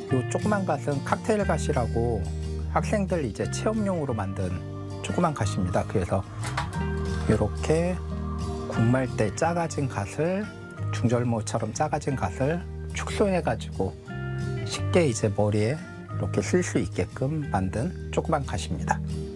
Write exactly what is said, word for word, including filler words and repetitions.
요 조그만 갓은 칵테일 갓이라고 학생들 이제 체험용으로 만든 조그만 갓입니다. 그래서 이렇게 군말 때 작아진 갓을 중절모처럼 작아진 갓을 축소해가지고 쉽게 이제 머리에 이렇게 쓸 수 있게끔 만든 조그만 갓입니다.